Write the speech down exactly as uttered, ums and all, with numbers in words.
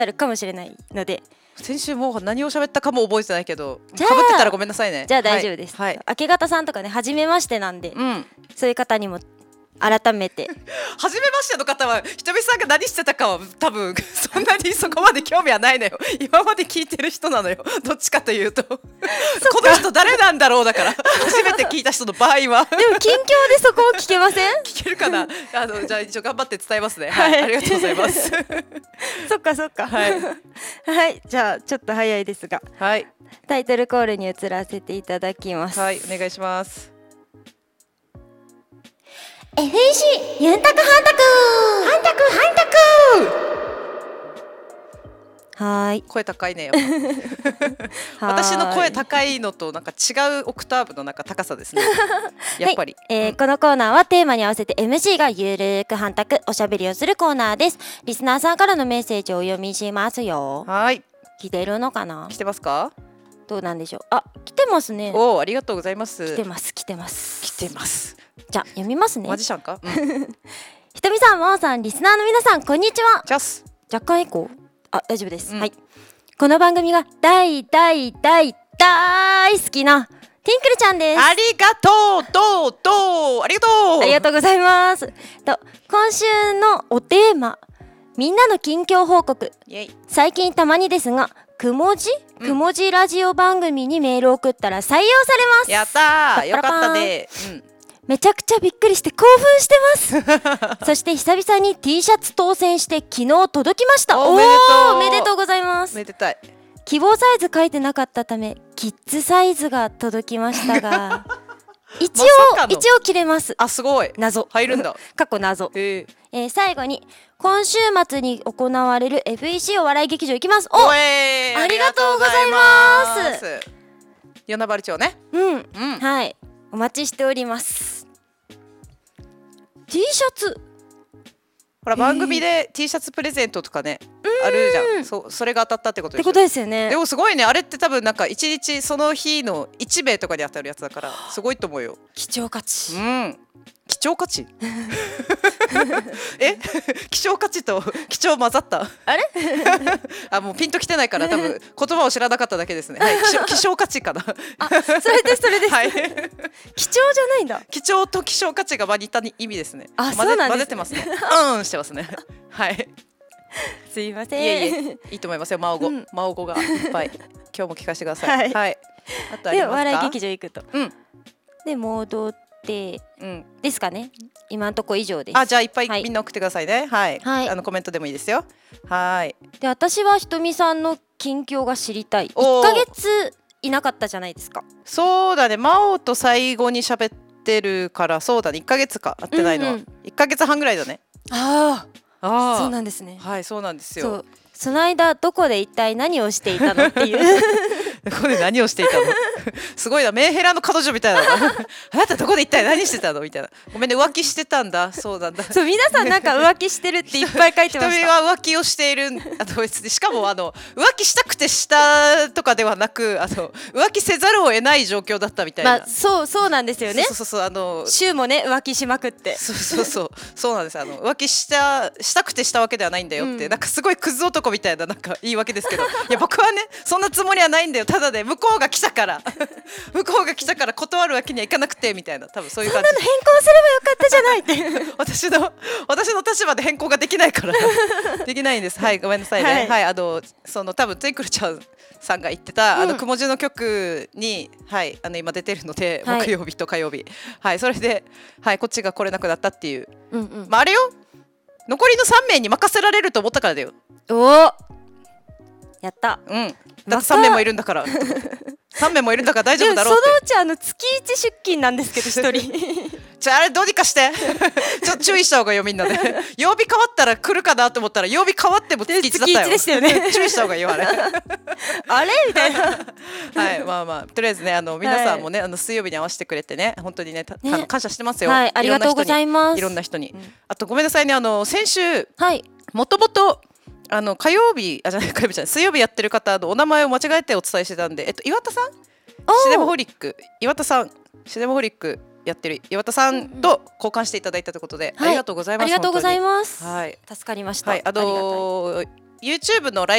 あるかもしれないので、 先週もう何を喋ったかも覚えてないけど、 じゃあかぶってたらごめんなさいね。 じゃあ大丈夫です、 はいはい、 明け方さんとかね初めましてなんで、 うん、 そういう方にも改めて初めましての方はひとみさんが何してたかは多分そんなにそこまで興味はないのよ。今まで聞いてる人なのよ、どっちかというとこの人誰なんだろうだから初めて聞いた人の場合はでも近況でそこを聞けません聞けるかな。あのじゃあ一応頑張って伝えますね。はい、はい、ありがとうございますそっかそっか、はい、はい、じゃあちょっと早いですが、はい、タイトルコールに移らせていただきます。 はい、お願いします。 エフイーシー ユンタクハンタクハンタクハンタクはーい、 声高いね私の声高いのとなんか違うオクターブのなんか高さですねやっぱり、 はい、えーうん、このコーナーはテーマに合わせて エムシー がゆるーくハンタクおしゃべりをするコーナーです。リスナーさんからのメッセージをお読みしますよ。 はい、 来てるのかな。 来てますか。 どうなんでしょう。あ、来てますね。 おー、ありがとうございます。 来てます来てます来てます。 じゃあ読みますね。 マジシャンか、うん、 ひとみさん、まおさん、リスナーの皆さん、こんにちは。 ジャス若干エコー、あ、大丈夫です、 うん、 はい。この番組が大大大大好きなティンクルちゃんです。 ありがとうどうどうありがとうありがとうございます。と今週のおテーマ、みんなの近況報告。最近たまにですがくもじくもじラジオ番組にメールを送ったら採用されます。 やったー、よかったね、うん、 めちゃくちゃびっくりして興奮してますそして久々に T シャツ当選して昨日届きました。 おめでとう、 おめでとうございます。 めでたい。 希望サイズ書いてなかったためキッズサイズが届きましたが一応、ま、一応切れます。 あ、すごい、 謎入るんだ過去謎、えー、最後に今週末に行われる エフイーシー お笑い劇場行きます。お、えー、ありがとうございます。 与那原町ね、 うん、うん、はい、お待ちしております。 T シャツ、 ほら番組で T シャツプレゼントとかね、あるじゃん。 そ, それが当たったってことでしょ。 ってことですよね。 でもすごいね、あれって多分なんかいちにちその日のいち名とかに当たるやつだからすごいと思うよ。 貴重価値、 うん、貴重価値え希少価値と貴重混ざったあれあ、もうピンときてないから多分言葉を知らなかっただけですね、はい、希少、希少価値かなあ、それですそれです、はい、貴重じゃないんだ。 貴重と希少価値が似た意味ですね。 あ、そうなんですね。 混ぜてますねうんしてますねはいすいません。 いえいえ、いいと思いますよ。マオゴ、うん、マオゴがいっぱい今日も聞かせてください。はい、はい、あとありますか。で、 笑い劇場行くと、 うん、 で戻って、うん、ですかね。今のとこ以上です。 あ、じゃあいっぱいみんな送ってくださいね。はい、はい、あのコメントでもいいですよ。はい。 で、私はひとみさんの近況が知りたい。いっかげついなかったじゃないですか。 そうだね、マオと最後に喋ってるから、そうだね、いっかげつか会ってないのは、うん、うん、いっかげつはんぐらいだね。 ああ、そうなんですね。 はい、そうなんですよ。 そう、その間どこで一体何をしていたのっていうどこで何をしていたのすごいな、メンヘラの彼女みたいなあなたどこで一体何してたのみたいな。ごめんね、浮気してたんだ。そうなんだ。 そう、皆さんなんか浮気してるっていっぱい書いてました。 ひとみは浮気をしている。あの別にしかもあの浮気したくてしたとかではなく、あの浮気せざるを得ない状況だったみたいな。 まあ、そうそうなんですよね。 そうそうそう、あの週もね浮気しまくって。 そうそうそうそうなんです。あの浮気したしたくてしたわけではないんだよって、うん、なんかすごいクズ男みたいななんか言い訳ですけど、いや僕はねそんなつもりはないんだよ。ただね、向こうが来たから向こうが来たから断るわけにはいかなくてみたいな、多分そういう感じ。 そんなの変更すればよかったじゃないって私の私の立場で変更ができないからできないんです。はい、ごめんなさいね。はい、はい、あのその多分トゥインクルちゃんさんが言ってた、うん、あのくもじの曲に、はい、あの今出てるので、はい、木曜日と火曜日、はい、それで、はい、こっちが来れなくなったっていう、うんうん、まあ、あれよ、残りのさん名に任せられると思ったからだよ。おお、 やった。 うん、だってさん名もいるんだからさん名もいるんだから大丈夫だろうって。 そのうちあの月いち出勤なんですけどひとりじゃああれどうにかしてちょっと注意した方がいいよみんなで曜日変わったら来るかなと思ったら曜日変わっても月いちだったよ。 月いちでしたよね注意した方がいいよあれあれみたいなはい、まあまあとりあえずね、あの皆さんもね、はい、あの水曜日に合わせてくれてね、本当に ね, ねあの感謝してますよ。 はい、ありがとうございます。 いろんな人に、うん、あとごめんなさいね、あの先週、 はい、 もともとあの火曜日あじゃない火曜日じゃない水曜日やってる方のお名前を間違えてお伝えしてたんで、えっと岩田さん、シネマホリック岩田さん、シネマホリックやってる岩田さんと交換していただいたということで、うんうん、ありがとうございます。 ありがとうございます。 はい、 助かりました。 はい、あのー、 YouTube のライブ